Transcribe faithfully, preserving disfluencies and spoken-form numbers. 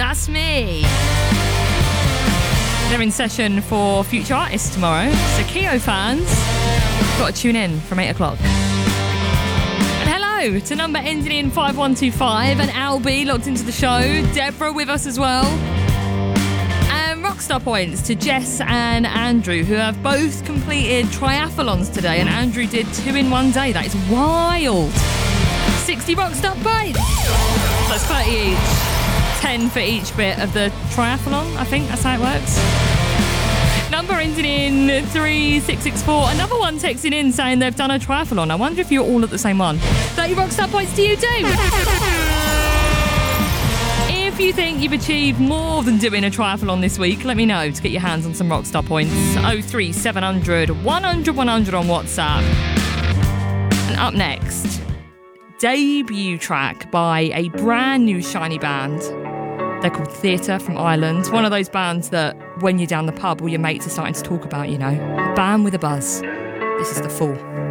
That's Me. They're in session for Future Artists tomorrow, so Keo fans, got to tune in from eight o'clock. And hello to number ending in five one two five and Albie locked into the show. Deborah with us as well. And Rockstar points to Jess and Andrew, who have both completed triathlons today, and Andrew did two in one day. That is wild. sixty Rockstar points. That's thirty each. ten for each bit of the triathlon, I think that's how it works. Number ending in three six six four. Another one texting in saying they've done a triathlon. I wonder if you're all at the same one. thirty Rockstar points to you too. If you think you've achieved more than doing a triathlon this week, let me know to get your hands on some Rockstar points. oh three seven hundred one hundred one hundred on WhatsApp. And up next, debut track by a brand new shiny band. They're called Theatre from Ireland. One of those bands that when you're down the pub, all your mates are starting to talk about, you know. A band with a buzz. This is The Fall.